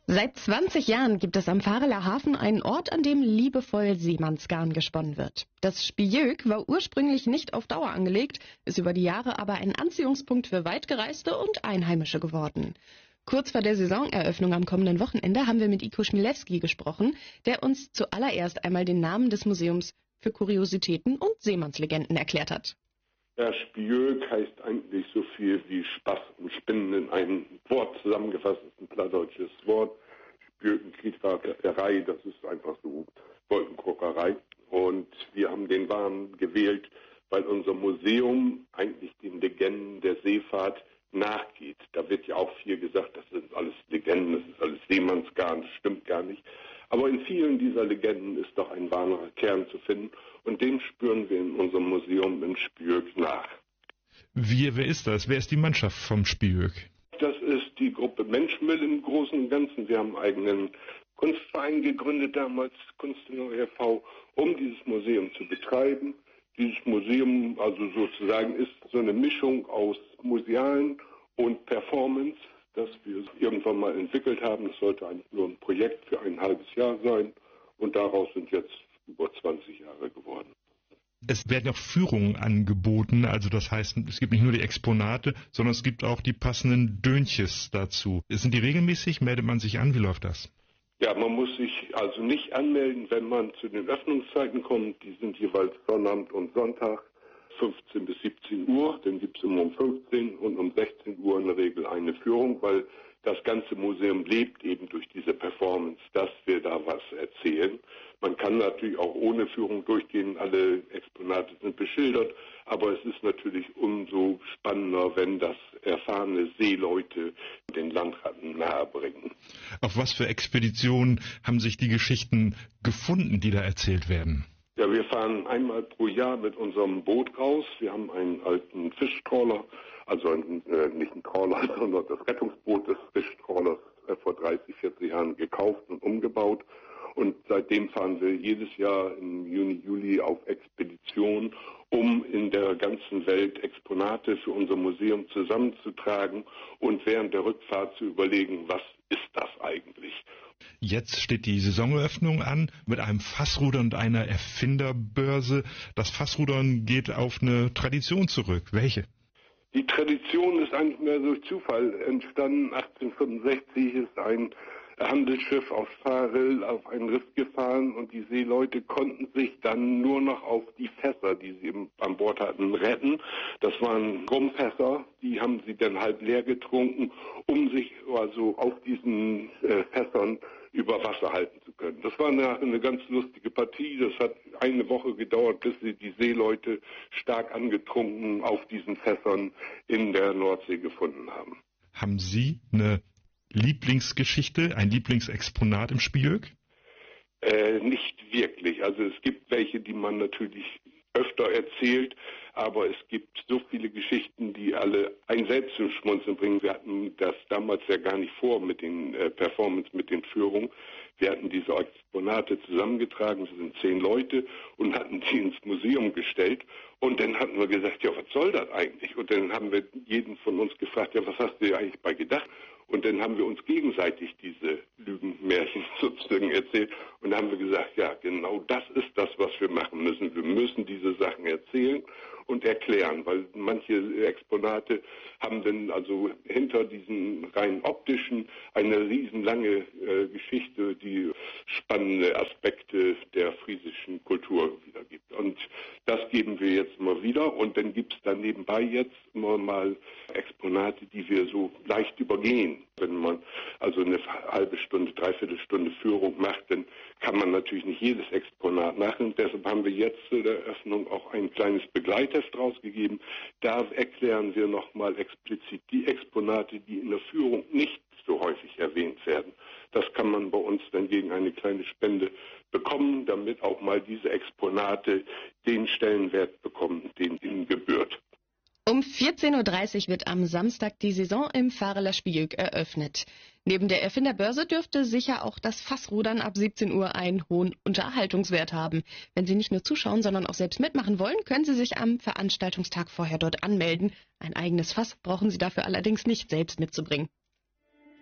Seit 20 Jahren gibt es am Vareler Hafen einen Ort, an dem liebevoll Seemannsgarn gesponnen wird. Das Spijöck war ursprünglich nicht auf Dauer angelegt, ist über die Jahre aber ein Anziehungspunkt für Weitgereiste und Einheimische geworden. Kurz vor der Saisoneröffnung am kommenden Wochenende haben wir mit Iko Schmilewski gesprochen, der uns zuallererst einmal den Namen des Museums für Kuriositäten und Seemannslegenden erklärt hat. Ja, Spijöck heißt eigentlich so viel wie Spaß und Spinnen in ein Wort zusammengefasst, ist ein plattdeutsches Wort. Spijöckenkriegerei, das ist einfach so Wolkenkrockerei. Und wir haben den Namen gewählt, weil unser Museum eigentlich den Legenden der Seefahrt nachgeht. Da wird ja auch viel gesagt, das sind alles Legenden, das ist alles Seemannsgarn, das stimmt gar nicht. Aber in vielen dieser Legenden ist doch ein wahrer Kern zu finden und den spüren wir in unserem Museum in Spijöck nach. Wer ist das? Wer ist die Mannschaft vom Spijöck? Das ist die Gruppe Menschmill im Großen und Ganzen. Wir haben einen eigenen Kunstverein gegründet, damals Kunst e.V., um dieses Museum zu betreiben. Dieses Museum also sozusagen ist so eine Mischung aus Musealen und Performance, das wir irgendwann mal entwickelt haben. Das sollte eigentlich nur ein Projekt für ein halbes Jahr sein und daraus sind jetzt über 20 Jahre geworden. Es werden auch Führungen angeboten, also das heißt, es gibt nicht nur die Exponate, sondern es gibt auch die passenden Dönches dazu. Sind die regelmäßig? Meldet man sich an? Wie läuft das? Ja, man muss sich also nicht anmelden, wenn man zu den Öffnungszeiten kommt. Die sind jeweils Sonnabend und Sonntag, 15 bis 17 Uhr. Dann gibt es immer um 15 und um 16 Uhr in der Regel eine Führung, weil das ganze Museum lebt eben durch diese Performance, dass wir da was erzählen. Man kann natürlich auch ohne Führung durchgehen, alle Exponate sind beschildert, aber es ist natürlich umso spannender, wenn das erfahrene Seeleute den Landratten nahebringen. Auf was für Expeditionen haben sich die Geschichten gefunden, die da erzählt werden? Ja, wir fahren einmal pro Jahr mit unserem Boot raus. Wir haben einen alten Fischtrawler, also nicht einen Trawler, sondern das Rettungsboot des Fischtrawlers vor 30, 40 Jahren gekauft und umgebaut. Und seitdem fahren wir jedes Jahr im Juni, Juli auf Expedition, um in der ganzen Welt Exponate für unser Museum zusammenzutragen und während der Rückfahrt zu überlegen, was ist das eigentlich? Jetzt steht die Saisoneröffnung an mit einem Fassrudern und einer Erfinderbörse. Das Fassrudern geht auf eine Tradition zurück. Welche? Die Tradition ist eigentlich mehr durch Zufall entstanden. 1865 ist ein Handelsschiff aus Farel auf ein Riff gefahren und die Seeleute konnten sich dann nur noch auf die Fässer, die sie an Bord hatten, retten. Das waren Rumfässer, die haben sie dann halb leer getrunken, um sich also auf diesen Fässern über Wasser halten zu können. Das war eine ganz lustige Partie. Das hat eine Woche gedauert, bis sie die Seeleute stark angetrunken auf diesen Fässern in der Nordsee gefunden haben. Haben Sie eine Lieblingsgeschichte, ein Lieblingsexponat im Spijöck? Nicht wirklich. Also es gibt welche, die man natürlich öfter erzählt, aber es gibt so viele Geschichten, die alle ein selbst zum Schmunzeln bringen. Wir hatten das damals ja gar nicht vor mit den Performance, mit den Führungen. Wir hatten diese Exponate zusammengetragen, das sind 10 Leute, und hatten die ins Museum gestellt. Und dann hatten wir gesagt, ja, was soll das eigentlich? Und dann haben wir jeden von uns gefragt, ja, was hast du dir eigentlich bei gedacht? Und dann haben wir uns gegenseitig diese Lügenmärchen sozusagen erzählt. Und dann haben wir gesagt, ja, genau das ist das, was wir machen müssen. Wir müssen diese Sachen erzählen und erklären, weil manche Exponate haben dann also hinter diesen rein optischen eine riesenlange Geschichte, die spannende Aspekte der friesischen Kultur wiedergibt. Und das geben wir jetzt mal wieder. Und dann gibt es dann nebenbei jetzt immer mal Exponate, die wir so leicht übergehen. Wenn man also eine halbe Stunde, dreiviertel Stunde Führung macht, dann kann man natürlich nicht jedes Exponat machen. Deshalb haben wir jetzt zu der Eröffnung auch ein kleines Begleitheft rausgegeben. Da erklären wir nochmal explizit die Exponate, die in der Führung nicht so häufig erwähnt werden. Das kann man bei uns dann gegen eine kleine Spende bekommen, damit auch mal diese Exponate den Stellenwert bekommen, den ihnen gebührt. Um 14.30 Uhr wird am Samstag die Saison im Vareler Spijöck eröffnet. Neben der Erfinderbörse dürfte sicher auch das Fassrudern ab 17 Uhr einen hohen Unterhaltungswert haben. Wenn Sie nicht nur zuschauen, sondern auch selbst mitmachen wollen, können Sie sich am Veranstaltungstag vorher dort anmelden. Ein eigenes Fass brauchen Sie dafür allerdings nicht selbst mitzubringen.